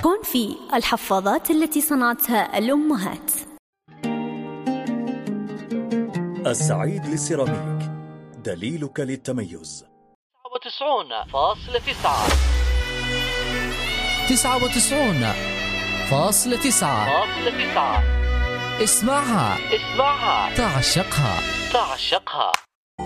كونفي، الحفاضات التي صنعتها الأمهات. السعيد للسيراميك، دليلك للتميز. 99.9 اسمعها تعشقها.